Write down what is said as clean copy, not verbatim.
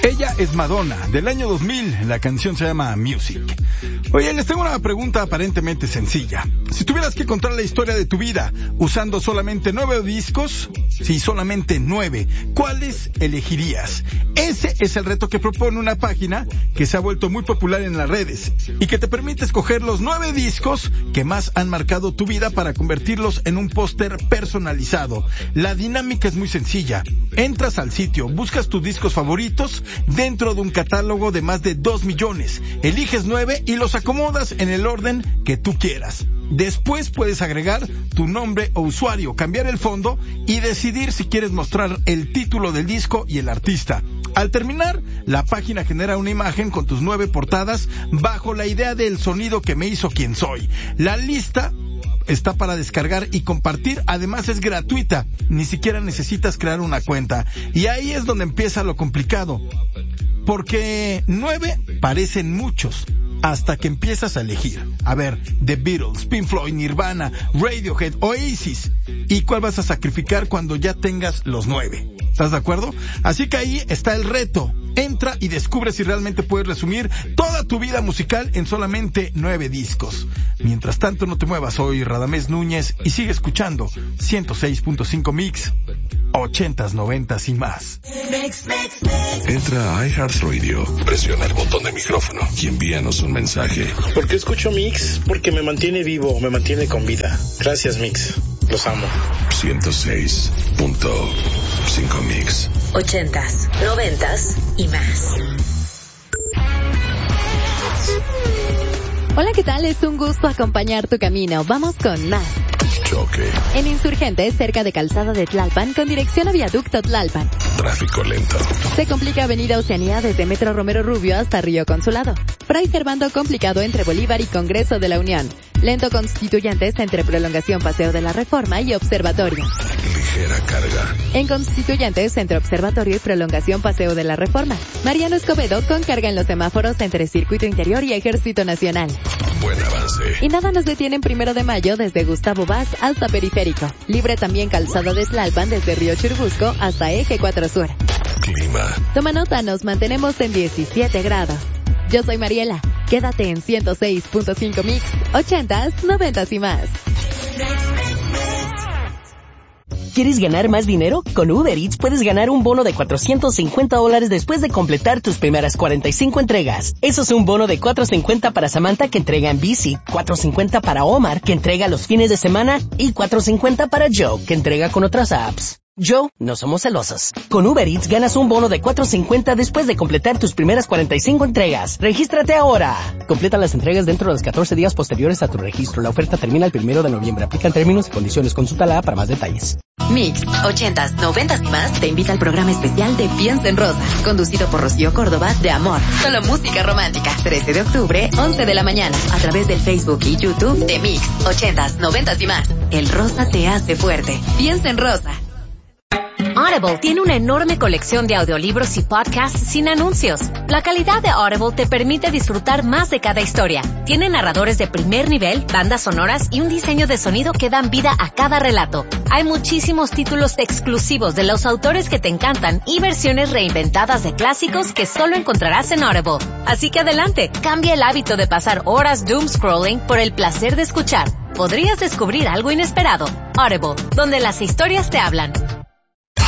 Ella es Madonna, del año 2000, la canción se llama Music. Oye, les tengo una pregunta aparentemente sencilla. Si tuvieras que contar la historia de tu vida usando solamente 9 discos, sí, solamente 9, ¿cuáles elegirías? Ese es el reto que propone una página que se ha vuelto muy popular en las redes y que te permite escoger los 9 discos que más han marcado tu vida para convertirlos en un póster personalizado. La dinámica es muy sencilla. Entras al sitio, buscas tus discos favoritos dentro de un catálogo de más de 2 millones. Eliges 9 y los acomodas en el orden que tú quieras. Después puedes agregar tu nombre o usuario, cambiar el fondo y decidir si quieres mostrar el título del disco y el artista. Al terminar, la página genera una imagen con tus 9 portadas bajo la idea del sonido que me hizo quien soy. La lista está para descargar y compartir, además es gratuita, ni siquiera necesitas crear una cuenta. Y ahí es donde empieza lo complicado, porque 9 parecen muchos, hasta que empiezas a elegir. A ver, The Beatles, Pink Floyd, Nirvana, Radiohead, Oasis. ¿Y cuál vas a sacrificar cuando ya tengas los 9? ¿Estás de acuerdo? Así que ahí está el reto. Entra y descubre si realmente puedes resumir toda tu vida musical en solamente 9 discos. Mientras tanto, no te muevas. Soy Radamés Núñez y sigue escuchando 106.5 Mix, 80s, 90s y más. Entra a iHeartRadio, presiona el botón de micrófono y envíanos un mensaje. ¿Por qué escucho Mix? Porque me mantiene vivo, me mantiene con vida. Gracias, Mix. Los amo. 106.5 Mix. 80s, 90s y más. Hola, ¿qué tal? Es un gusto acompañar tu camino. Vamos con más. Choque. En Insurgentes, cerca de Calzada de Tlalpan, con dirección a Viaducto Tlalpan. Tráfico lento. Se complica Avenida Oceanía desde Metro Romero Rubio hasta Río Consulado. Fray Servando complicado entre Bolívar y Congreso de la Unión. Lento Constituyentes entre Prolongación Paseo de la Reforma y Observatorio. Ligera carga. En Constituyentes entre Observatorio y Prolongación Paseo de la Reforma. Mariano Escobedo con carga en los semáforos entre Circuito Interior y Ejército Nacional. Buen avance. Y nada nos detiene en 1 de Mayo desde Gustavo Vaz hasta Periférico. Libre también Calzada de Tlalpan desde Río Churubusco hasta Eje 4 Sur. Clima. Toma nota, nos mantenemos en 17 grados. Yo soy Mariela. Quédate en 106.5 Mix, 80s, 90s y más. ¿Quieres ganar más dinero? Con Uber Eats puedes ganar un bono de $450 después de completar tus primeras 45 entregas. Eso es un bono de $450 para Samantha, que entrega en bici, $450 para Omar, que entrega los fines de semana, y $450 para Joe, que entrega con otras apps. Yo, no somos celosos. Con Uber Eats ganas un bono de $450 después de completar tus primeras 45 entregas. ¡Regístrate ahora! Completa las entregas dentro de los 14 días posteriores a tu registro. La oferta termina el 1 de noviembre. Aplican términos y condiciones. Consulta la app para más detalles. Mix, 80s, 90s y más te invita al programa especial de Piensa en Rosa, conducido por Rocío Córdoba, de Amor. Solo música romántica. 13 de octubre, 11 de la mañana, a través del Facebook y YouTube de Mix, 80s, 90s y más. El rosa te hace fuerte. Piensa en Rosa. Audible tiene una enorme colección de audiolibros y podcasts sin anuncios. La calidad de Audible te permite disfrutar más de cada historia. Tiene narradores de primer nivel, bandas sonoras y un diseño de sonido que dan vida a cada relato. Hay muchísimos títulos exclusivos de los autores que te encantan y versiones reinventadas de clásicos que solo encontrarás en Audible. Así que adelante, cambia el hábito de pasar horas doom scrolling por el placer de escuchar. Podrías descubrir algo inesperado. Audible, donde las historias te hablan.